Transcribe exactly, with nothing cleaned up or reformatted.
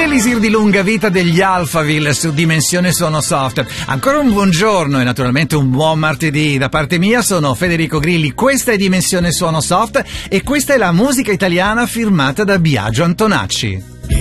Elisir di lunga vita degli Alphaville su Dimensione Suono Soft. Ancora un buongiorno e naturalmente un buon martedì da parte mia. Sono Federico Grilli, questa è Dimensione Suono Soft e questa è la musica italiana firmata da Biagio Antonacci.